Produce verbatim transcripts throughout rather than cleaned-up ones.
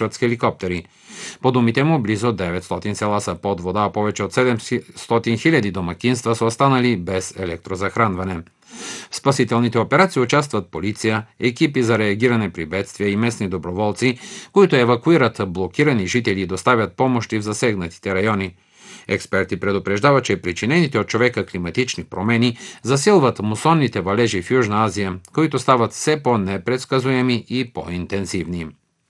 посрещат с хеликоптери. По думите му, близо деветстотин села са под вода, а повече от седемстотин хиляди домакинства са останали без електрозахранване. В спасителните операции участват полиция, екипи за реагиране при бедствия и местни доброволци, които евакуират блокирани жители и доставят помощи в засегнатите райони. Експерти предупреждават, че причинените от човека климатични промени засилват мусонните валежи в Южна Азия, които стават все по-непредсказуеми и по-интензивни.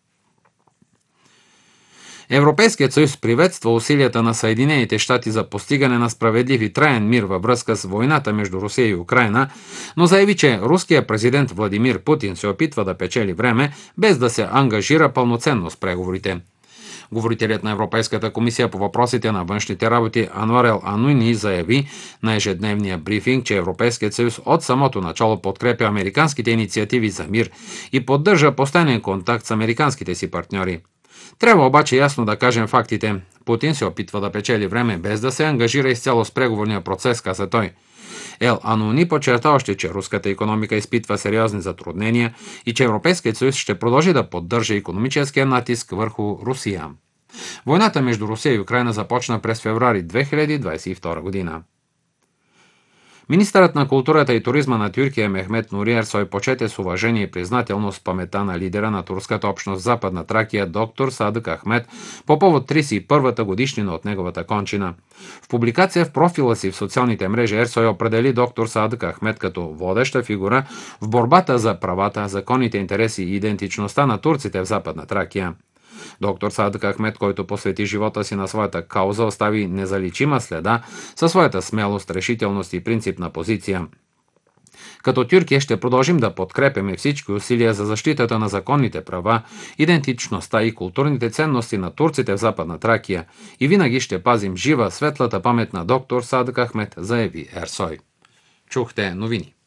Европейският съюз приветства усилията на Съединените щати за постигане на справедлив и траен мир във връзка с войната между Русия и Украйна, но заяви, че руският президент Владимир Путин се опитва да печели време, без да се ангажира пълноценно с преговорите. Говорителят на Европейската комисия по въпросите на външните работи Ануар Ел Ануни заяви на ежедневния брифинг, че Европейският съюз от самото начало подкрепя американските инициативи за мир и поддържа постоянен контакт с американските си партньори. Трябва обаче ясно да кажем фактите. Путин се опитва да печели време, без да се ангажира изцяло с преговорния процес, каза той. Ел Ануни подчерта още, че руската икономика изпитва сериозни затруднения и че Европейският съюз ще продължи да поддържа икономическия натиск върху Русия. Войната между Русия и Украйна започна през февруари две хиляди двадесет и втора година. Министърът на културата и туризма на Тюркия Мехмет Нури Ерсой почете с уважение и признателност паметта на лидера на турската общност в Западна Тракия доктор Садък Ахмет по повод тридесет и първата годишнина от неговата кончина. В публикация в профила си в социалните мрежи Ерсой определи доктор Садък Ахмет като водеща фигура в борбата за правата, законните интереси и идентичността на турците в Западна Тракия. Доктор Садък Ахмет, който посвети живота си на своята кауза, остави незаличима следа със своята смелост, решителност и принципна позиция. Като Тюркия ще продължим да подкрепяме всички усилия за защитата на законните права, идентичността и културните ценности на турците в Западна Тракия и винаги ще пазим жива светлата памет на доктор Садък Ахмет, заяви Ерсой. Чухте новини.